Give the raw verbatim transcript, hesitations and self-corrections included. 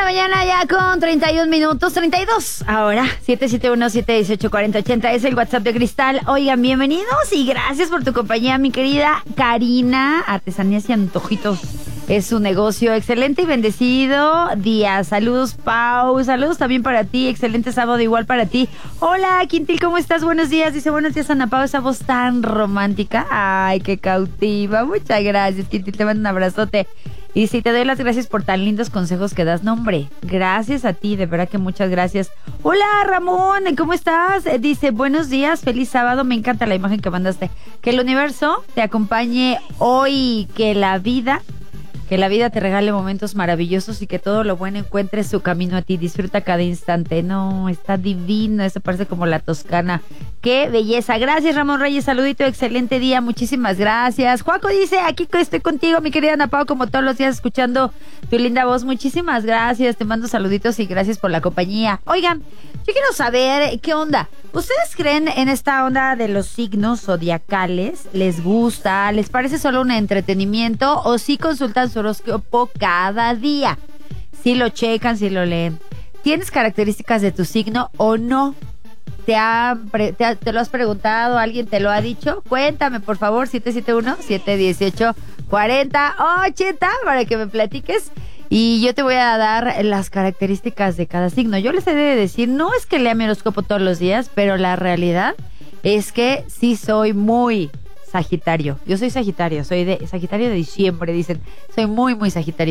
mañana ya con treinta y un minutos, treinta y dos ahora, siete siete uno, siete uno ocho, cuatro cero ocho cero es el WhatsApp de Cristal. Oigan, bienvenidos y gracias por tu compañía, mi querida Karina. Artesanías y Antojitos es su negocio. Excelente y bendecido día. Saludos, Pau. Saludos también para ti. Excelente sábado igual para ti. Hola, Quintil, ¿cómo estás? Buenos días. Dice, buenos días, Ana Pau. Esa voz tan romántica. Ay, qué cautiva. Muchas gracias, Quintil. Te mando un abrazote. Y sí, te doy las gracias por tan lindos consejos que das. No, hombre, gracias a ti, de verdad que muchas gracias. Hola, Ramón, ¿cómo estás? Dice, buenos días, feliz sábado. Me encanta la imagen que mandaste. Que el universo te acompañe hoy, que la vida... Que la vida te regale momentos maravillosos y que todo lo bueno encuentre su camino a ti. Disfruta cada instante. No, está divino. Eso parece como la Toscana. ¡Qué belleza! Gracias, Ramón Reyes. Saludito, excelente día. Muchísimas gracias. Juaco dice, aquí estoy contigo, mi querida Ana Pau, como todos los días escuchando tu linda voz. Muchísimas gracias. Te mando saluditos y gracias por la compañía. Oigan, yo quiero saber qué onda. ¿Ustedes creen en esta onda de los signos zodiacales? ¿Les gusta? ¿Les parece solo un entretenimiento? ¿O sí consultan su horóscopo cada día? ¿Sí lo checan, sí lo leen? ¿Tienes características de tu signo o no? ¿Te, ha, te, ha, ¿Te lo has preguntado? ¿Alguien te lo ha dicho? Cuéntame, por favor, siete siete uno, siete uno ocho, cuatro cero ocho cero para que me platiques. Y yo te voy a dar las características de cada signo. Yo les he de decir, no es que lea mi horóscopo todos los días, pero la realidad es que sí soy muy Sagitario. Yo soy Sagitario, soy de Sagitario de diciembre, dicen. Soy muy, muy Sagitario.